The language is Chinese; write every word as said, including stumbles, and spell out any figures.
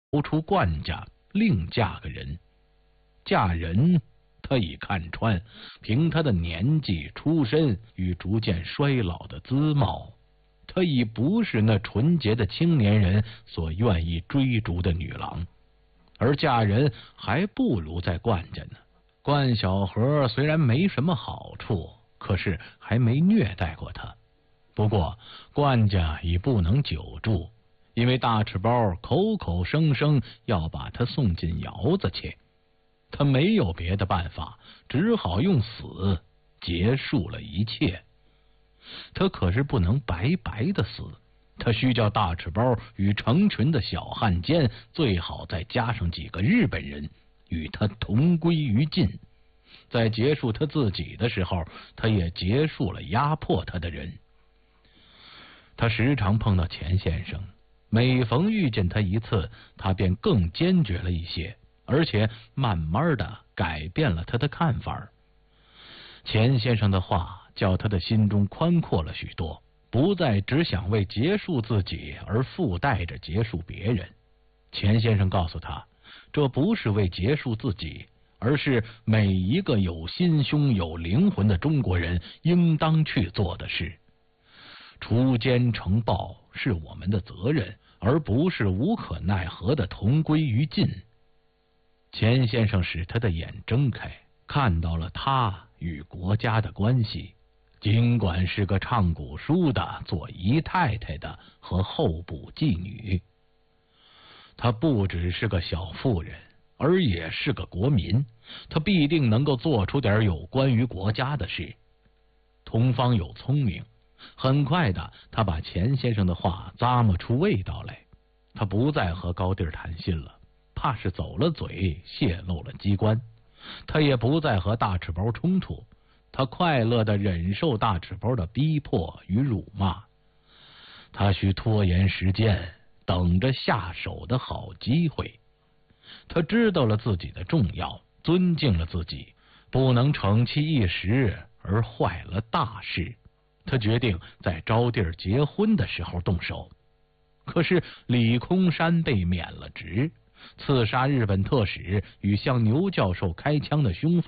出冠家，另嫁个人。嫁人，他已看穿，凭他的年纪、出身与逐渐衰老的姿貌，他已不是那纯洁的青年人所愿意追逐的女郎。而嫁人还不如在冠家呢。冠小河虽然没什么好处，可是还没虐待过他。不过冠家已不能久住，因为大赤包口口声声要把他送进窑子去。他没有别的办法，只好用死结束了一切。他可是不能白白的死，他需叫大赤包与成群的小汉奸，最好再加上几个日本人，与他同归于尽。在结束他自己的时候，他也结束了压迫他的人。他时常碰到钱先生，每逢遇见他一次，他便更坚决了一些，而且慢慢的改变了他的看法。钱先生的话叫他的心中宽阔了许多，不再只想为结束自己而附带着结束别人。钱先生告诉他，这不是为结束自己，而是每一个有心胸有灵魂的中国人应当去做的事。除奸成暴是我们的责任，而不是无可奈何的同归于尽。钱先生使他的眼睁开，看到了他与国家的关系，尽管是个唱古书的、做姨太太的和候补妓女，他不只是个小妇人，而也是个国民，他必定能够做出点有关于国家的事。同方有聪明，很快的，他把钱先生的话咂摸出味道来。他不再和高第谈信了，怕是走了嘴泄露了机关。他也不再和大赤包冲突，他快乐的忍受大赤包的逼迫与辱骂。他需拖延时间，等着下手的好机会。他知道了自己的重要，尊敬了自己，不能逞气一时而坏了大事。他决定在招娣结婚的时候动手。可是李空山被免了职，刺杀日本特使与向牛教授开枪的凶犯